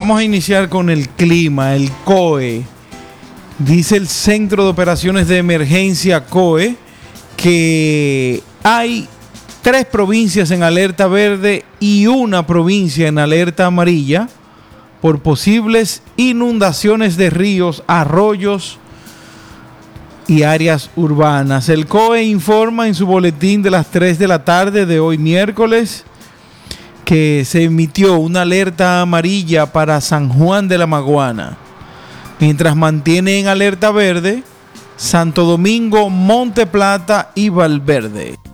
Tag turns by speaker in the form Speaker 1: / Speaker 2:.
Speaker 1: vamos a iniciar con el clima, el COE. Dice el Centro de Operaciones de Emergencia COE que hay 3 provincias en alerta verde y una provincia en alerta amarilla por posibles inundaciones de ríos, arroyos y áreas urbanas. El COE informa en su boletín de las 3 de la tarde de hoy miércoles que se emitió una alerta amarilla para San Juan de la Maguana, mientras mantiene en alerta verde Santo Domingo, Monte Plata y Valverde.